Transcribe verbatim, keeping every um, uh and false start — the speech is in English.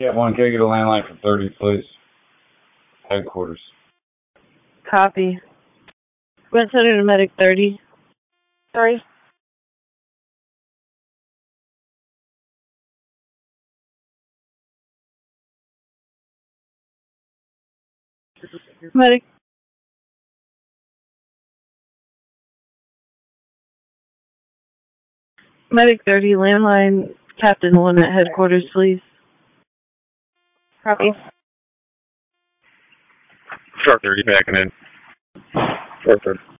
Cat one, can I get a landline for thirty, please? Headquarters. Copy. Went Center to Medic thirty. Sorry. Medic. Medic thirty, landline Captain one at headquarters, please. Copy. Shark thirty backing in. Shark thirty.